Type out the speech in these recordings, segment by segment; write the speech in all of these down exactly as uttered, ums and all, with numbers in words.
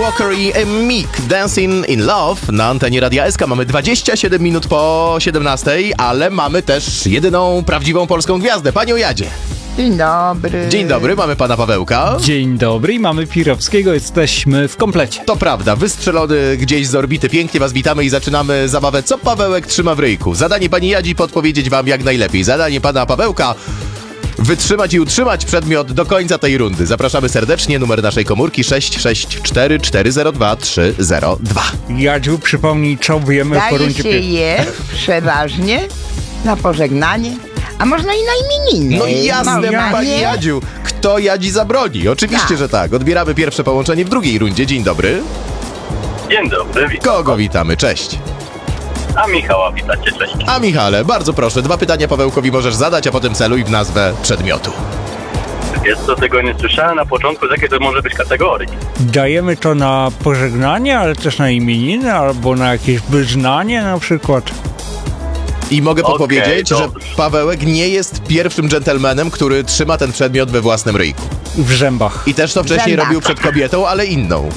Walker i Meek, Dancing in Love na antenie Radia S K. Mamy dwadzieścia siedem minut po siedemnastej, ale mamy też jedyną prawdziwą polską gwiazdę, panią Jadzie. Dzień dobry. Dzień dobry, mamy pana Pawełka. Dzień dobry i mamy Pirowskiego, jesteśmy w komplecie. To prawda, wystrzelony gdzieś z orbity. Pięknie was witamy i zaczynamy zabawę Co Pawełek trzyma w ryjku. Zadanie pani Jadzi podpowiedzieć wam jak najlepiej. Zadanie pana Pawełka wytrzymać i utrzymać przedmiot do końca tej rundy. Zapraszamy serdecznie, numer naszej komórki sześć sześć cztery cztery zero dwa trzy zero dwa. Jadziu, przypomnij, co wiemy po Daje rundzie się pier- je przeważnie na pożegnanie, a można i na imieniny. No i jasne, Można, pani nie? Jadziu. Kto Jadzi zabroni? Oczywiście, Tak. że tak. Odbieramy pierwsze połączenie w drugiej rundzie. Dzień dobry. Dzień dobry, witam. Kogo witamy? Cześć. A Michała witacie, cześć. A Michale, bardzo proszę, dwa pytania Pawełkowi możesz zadać, a potem celuj w nazwę przedmiotu. Wiesz co, tego nie słyszałem na początku, z jakiej to może być kategorii. Dajemy to na pożegnanie, ale też na imieniny, albo na jakieś wyznanie na przykład. I mogę Okej, podpowiedzieć, że dobrze. Pawełek nie jest pierwszym dżentelmenem, który trzyma ten przedmiot we własnym ryjku. W zębach. I też to wcześniej Zębak. robił przed kobietą, ale inną.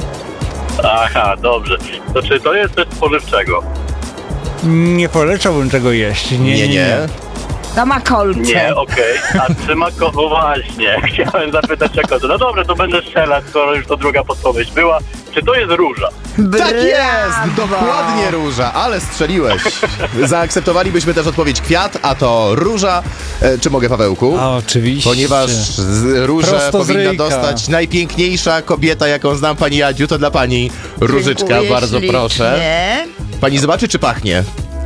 Aha, dobrze. To czy to jest coś spożywczego? Nie polecałbym tego jeść. Nie, nie, Nie, nie. To ma kolce. Nie, okej. A trzyma ko... No właśnie, chciałem zapytać jak to. No dobrze, to będę strzelać, skoro już to druga podpowiedź była. Czy to jest róża? Tak jest! Brawo. Dokładnie róża, ale strzeliłeś. Zaakceptowalibyśmy też odpowiedź kwiat, a to róża. E, czy mogę, Pawełku? A oczywiście. Ponieważ z różę Prosto z powinna ryjka. dostać najpiękniejsza kobieta, jaką znam, pani Jadziu, to dla pani Różyczka, Dziękuję bardzo ślicznie. proszę. Pani zobaczy, czy pachnie?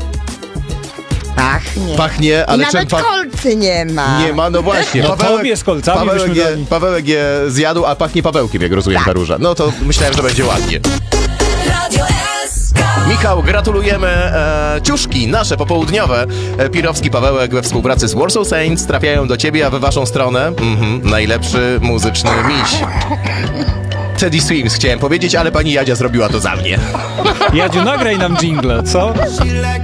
Pachnie. Pachnie, ale I czym nawet pach... kolcy nie ma. Nie ma, no właśnie. No tobie z kolcami Pawełek, byśmy je, dali. Pawełek je zjadł, a pachnie Pawełkiem, jak rozumiem, Tak. ta róża. No to myślałem, że będzie ładnie. Radio S K. Michał, gratulujemy. E, ciuszki nasze popołudniowe. E, Pirowski, Pawełek we współpracy z Warsaw Saints trafiają do ciebie, a we waszą stronę mhm, najlepszy muzyczny miś. Teddy Swims chciałem powiedzieć, ale pani Jadzia zrobiła to za mnie. Jadziu, nagraj nam dżingle, co? She like